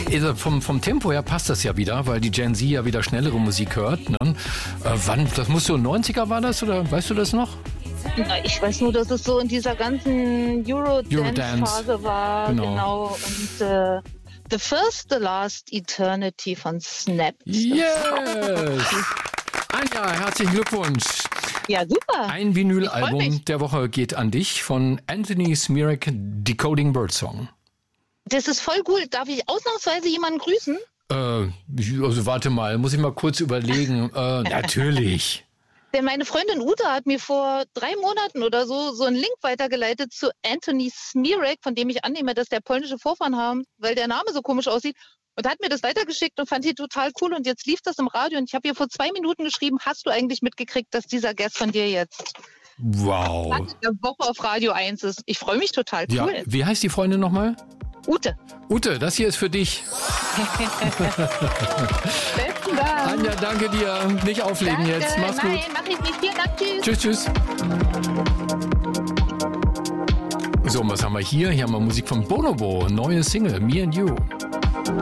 Also vom Tempo her passt das ja wieder, weil die Gen Z ja wieder schnellere Musik hört. Ne? Wann, das muss so 90er war das, oder weißt du das noch? Na, ich weiß nur, dass es so in dieser ganzen Eurodance-Phase war. Genau. Und The First, The Last Eternity von Snap. Yes! Anja, herzlichen Glückwunsch. Ja, super. Ein Vinylalbum der Woche geht an dich von Anthony Smirek, Decoding Birdsong. Das ist voll cool. Darf ich ausnahmsweise jemanden grüßen? Also warte mal, muss ich mal kurz überlegen. Natürlich. Denn meine Freundin Ute hat mir vor 3 Monaten oder so einen Link weitergeleitet zu Anthony Smirek, von dem ich annehme, dass der polnische Vorfahren haben, weil der Name so komisch aussieht. Und hat mir das weitergeschickt und fand die total cool. Und jetzt lief das im Radio und ich habe ihr vor 2 Minuten geschrieben, hast du eigentlich mitgekriegt, dass dieser Gast von dir jetzt wow. der Woche auf Radio 1 ist? Ich freue mich total, cool. Ja, wie heißt die Freundin nochmal? Ute. Ute, das hier ist für dich. Besten Dank. Anja, danke dir. Nicht auflegen Danke. jetzt. Mach's gut. Nein, mach ich nicht. Vielen Dank. Tschüss. Tschüss. So, was haben wir hier? Hier haben wir Musik von Bonobo. Neue Single, Me and You.